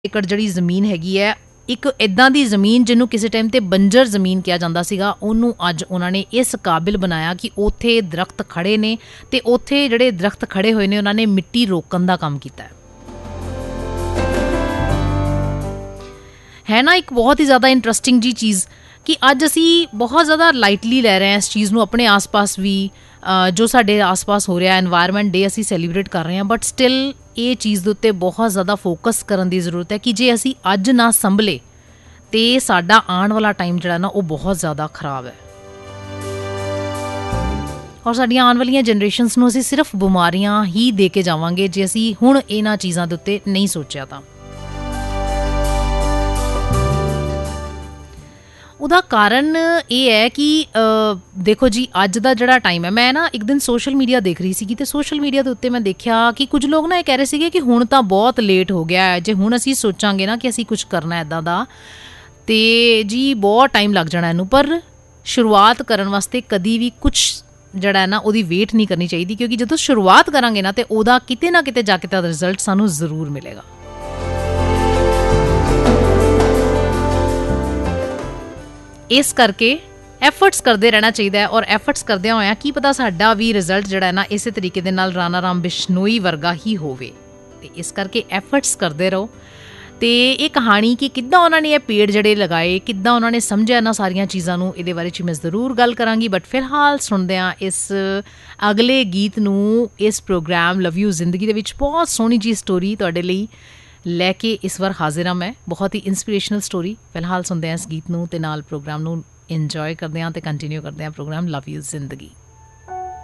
ਏਕੜ ਜਿਹੜੀ ਜ਼ਮੀਨ ਹੈਗੀ ਹੈ, ਇੱਕ ਇੱਦਾਂ ਦੀ ਜ਼ਮੀਨ ਜਿਹਨੂੰ ਕਿਸੇ ਟਾਈਮ 'ਤੇ ਬੰਜਰ ਜ਼ਮੀਨ ਕਿਹਾ ਜਾਂਦਾ ਸੀਗਾ, ਉਹਨੂੰ ਅੱਜ ਉਹਨਾਂ ਨੇ ਇਸ ਕਾਬਿਲ ਬਣਾਇਆ ਕਿ ਉੱਥੇ ਦਰਖਤ ਖੜ੍ਹੇ ਨੇ ਅਤੇ ਉੱਥੇ ਜਿਹੜੇ ਦਰਖਤ ਖੜ੍ਹੇ ਹੋਏ ਨੇ ਉਹਨਾਂ ਨੇ ਮਿੱਟੀ ਰੋਕਣ ਦਾ ਕੰਮ ਕੀਤਾ ਹੈ ਨਾ। ਇੱਕ ਬਹੁਤ ਹੀ ਜ਼ਿਆਦਾ ਇੰਟਰਸਟਿੰਗ ਜੀ ਚੀਜ਼ ਕਿ ਅੱਜ ਅਸੀਂ ਬਹੁਤ ਜ਼ਿਆਦਾ ਲਾਈਟਲੀ ਲੈ ਰਹੇ ਹਾਂ ਇਸ ਚੀਜ਼ ਨੂੰ, ਆਪਣੇ ਆਸ ਪਾਸ ਵੀ ਜੋ ਸਾਡੇ ਆਸ ਪਾਸ ਹੋ ਰਿਹਾ ਐਨਵਾਇਰਮੈਂਟ ਡੇ ਅਸੀਂ ਸੈਲੀਬ੍ਰੇਟ ਕਰ ਰਹੇ ਹਾਂ, ਬਟ ਸਟਿਲ ਇਹ ਚੀਜ਼ ਦੇ ਉੱਤੇ ਬਹੁਤ ਜ਼ਿਆਦਾ ਫੋਕਸ ਕਰਨ ਦੀ ਜ਼ਰੂਰਤ ਹੈ ਕਿ ਜੇ ਅਸੀਂ ਅੱਜ ਨਾ ਸੰਭਲੇ ਤਾਂ ਸਾਡਾ ਆਉਣ ਵਾਲਾ ਟਾਈਮ ਜਿਹੜਾ ਨਾ ਉਹ ਬਹੁਤ ਜ਼ਿਆਦਾ ਖਰਾਬ ਹੈ ਔਰ ਸਾਡੀਆਂ ਆਉਣ ਵਾਲੀਆਂ ਜਨਰੇਸ਼ਨਸ ਨੂੰ ਅਸੀਂ ਸਿਰਫ ਬਿਮਾਰੀਆਂ ਹੀ ਦੇ ਕੇ ਜਾਵਾਂਗੇ ਜੇ ਅਸੀਂ ਹੁਣ ਇਹਨਾਂ ਚੀਜ਼ਾਂ ਦੇ ਉੱਤੇ ਨਹੀਂ ਸੋਚਿਆ ਤਾਂ। ਉਹਦਾ ਕਾਰਨ ਇਹ ਹੈ ਕਿ ਦੇਖੋ ਜੀ, ਅੱਜ ਦਾ ਜਿਹੜਾ ਟਾਈਮ ਹੈ, ਮੈਂ ਨਾ ਇੱਕ ਦਿਨ ਸੋਸ਼ਲ ਮੀਡੀਆ ਦੇਖ ਰਹੀ ਸੀਗੀ ਅਤੇ ਸੋਸ਼ਲ ਮੀਡੀਆ ਦੇ ਉੱਤੇ ਮੈਂ ਦੇਖਿਆ ਕਿ ਕੁਝ ਲੋਕ ਨਾ ਇਹ ਕਹਿ ਰਹੇ ਸੀਗੇ ਕਿ ਹੁਣ ਤਾਂ ਬਹੁਤ ਲੇਟ ਹੋ ਗਿਆ ਹੈ, ਜੇ ਹੁਣ ਅਸੀਂ ਸੋਚਾਂਗੇ ਨਾ ਕਿ ਅਸੀਂ ਕੁਝ ਕਰਨਾ ਇੱਦਾਂ ਦਾ ਅਤੇ ਜੀ ਬਹੁਤ ਟਾਈਮ ਲੱਗ ਜਾਣਾ ਇਹਨੂੰ। ਪਰ ਸ਼ੁਰੂਆਤ ਕਰਨ ਵਾਸਤੇ ਕਦੀ ਵੀ ਕੁਛ ਜਿਹੜਾ ਹੈ ਨਾ ਉਹਦੀ ਵੇਟ ਨਹੀਂ ਕਰਨੀ ਚਾਹੀਦੀ, ਕਿਉਂਕਿ ਜਦੋਂ ਸ਼ੁਰੂਆਤ ਕਰਾਂਗੇ ਨਾ ਤਾਂ ਉਹਦਾ ਕਿਤੇ ਨਾ ਕਿਤੇ ਜਾ ਕੇ ਤਾਂ ਰਿਜ਼ਲਟ ਸਾਨੂੰ ਜ਼ਰੂਰ ਮਿਲੇਗਾ। ਇਸ ਕਰਕੇ ਐਫਰਟਸ ਕਰਦੇ ਰਹਿਣਾ ਚਾਹੀਦਾ ਹੈ ਔਰ ਐਫਰਟਸ ਕਰਦਿਆਂ ਹੋਇਆਂ ਕੀ ਪਤਾ ਸਾਡਾ ਵੀ ਰਿਜ਼ਲਟ ਜਿਹੜਾ ਹੈ ਨਾ ਇਸੇ ਤਰੀਕੇ ਦੇ ਨਾਲ ਰਾਣਾ ਰਾਮ ਬਿਸ਼ਨੋਈ ਵਰਗਾ ਹੀ ਹੋਵੇ। ਅਤੇ ਇਸ ਕਰਕੇ ਐਫਰਟਸ ਕਰਦੇ ਰਹੋ। ਅਤੇ ਇਹ ਕਹਾਣੀ ਕਿ ਕਿੱਦਾਂ ਉਹਨਾਂ ਨੇ ਇਹ ਪੇੜ ਜਿਹੜੇ ਲਗਾਏ, ਕਿੱਦਾਂ ਉਹਨਾਂ ਨੇ ਸਮਝਿਆ ਇਹਨਾਂ ਸਾਰੀਆਂ ਚੀਜ਼ਾਂ ਨੂੰ, ਇਹਦੇ ਬਾਰੇ 'ਚ ਮੈਂ ਜ਼ਰੂਰ ਗੱਲ ਕਰਾਂਗੀ। ਬਟ ਫਿਲਹਾਲ ਸੁਣਦੇ ਹਾਂ ਇਸ ਅਗਲੇ ਗੀਤ ਨੂੰ। ਇਸ ਪ੍ਰੋਗਰਾਮ ਲਵ ਯੂ ਜ਼ਿੰਦਗੀ ਦੇ ਵਿੱਚ ਬਹੁਤ ਸੋਹਣੀ ਜੀ ਸਟੋਰੀ ਤੁਹਾਡੇ ਲਈ ਲੈ ਕੇ ਇਸ ਵਾਰ ਹਾਜ਼ਰ ਹਾਂ ਮੈਂ, ਬਹੁਤ ਹੀ ਇੰਸਪੀਰੇਸ਼ਨਲ ਸਟੋਰੀ। ਫਿਲਹਾਲ ਸੁਣਦੇ ਹਾਂ ਇਸ ਗੀਤ ਨੂੰ ਅਤੇ ਨਾਲ ਪ੍ਰੋਗਰਾਮ ਨੂੰ ਇੰਜੋਏ ਕਰਦੇ ਹਾਂ ਅਤੇ ਕੰਟੀਨਿਊ ਕਰਦੇ ਹਾਂ ਪ੍ਰੋਗਰਾਮ ਲਵ ਯੂ ਜ਼ਿੰਦਗੀ।